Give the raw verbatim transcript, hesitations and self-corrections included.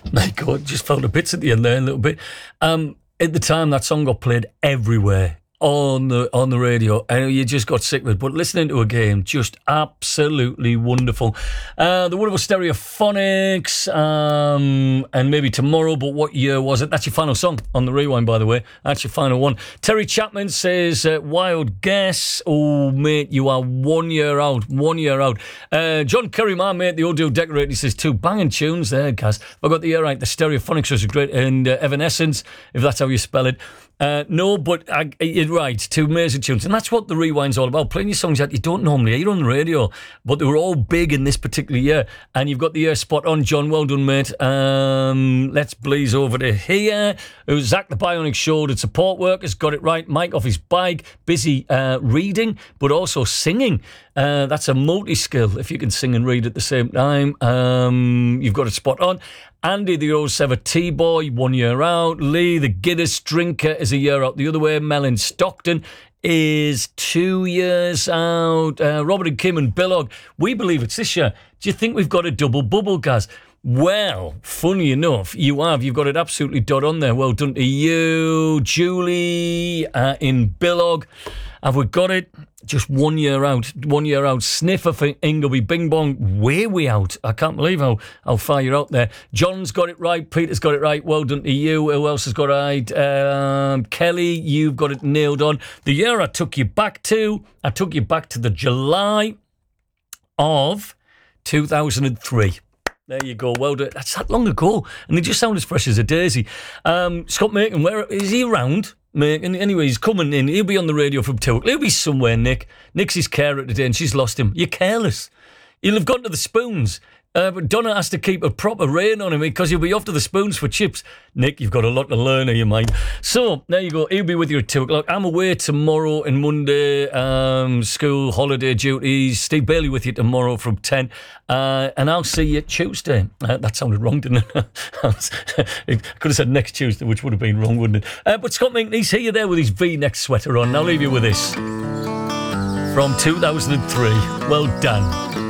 My God, just fell to bits at the end there a little bit. Um, at the time, that song got played everywhere on the on the radio, and you just got sick of it. But listening to a game, just absolutely wonderful. Uh, the wonderful Stereophonics, um, and maybe Tomorrow. But what year was it? That's your final song on the rewind, by the way. That's your final one. Terry Chapman says, uh, "Wild guess." Oh, mate, you are one year out. One year out. Uh, John Curry, my mate, the audio decorator, he says two banging tunes there, Kaz. I got the year right. The Stereophonics was great, and uh, Evanescence, if that's how you spell it. Uh, no, but I, you're right, two amazing tunes. And that's what the rewind's all about, playing your songs that you don't normally hear on the radio, but they were all big in this particular year. And you've got the year spot on, John. Well done, mate. Um, let's blaze over to here. It was Zach the Bionic Shouldered Support Workers, got it right. Mike off his bike, busy uh, reading, but also singing. Uh, that's a multi-skill, if you can sing and read at the same time. Um, you've got it spot on. Andy, the oh seven T-Boy, one year out. Lee, the Guinness drinker, is a year out the other way. Melon Stockton is two years out. Uh, Robert and Kim and Billog, we believe it's this year. Do you think we've got a double bubble, Gaz? Well, funny enough, you have. You've got it absolutely dead on there. Well done to you. Julie uh, in Billog. Have we got it? Just one year out. One year out. Sniffer for Ingleby. Bing Bong. Way we out. I can't believe how, how far you're out there. John's got it right. Peter's got it right. Well done to you. Who else has got it right? Um, Kelly, you've got it nailed on. The year I took you back to, I took you back to the July of two thousand three. There you go. Well done. That's that long ago. And they just sound as fresh as a daisy. Um, Scott Macon, where is he around? Macon. Anyway, he's coming in. He'll be on the radio from two. He'll be somewhere, Nick. Nick's his carer today and she's lost him. You're careless. He'll have gone to the Spoons. Uh, but Donna has to keep a proper rein on him because he'll be off to the Spoons for chips. Nick, you've got a lot to learn, you mind. So, there you go. He'll be with you at two o'clock. I'm away tomorrow and Monday. Um, school, holiday duties. Steve Bailey with you tomorrow from ten. Uh, and I'll see you Tuesday. Uh, that sounded wrong, didn't it? I could have said next Tuesday, which would have been wrong, wouldn't it? Uh, but Scott Macon, he's here there with his V-neck sweater on. I'll leave you with this. From two thousand three. Well done.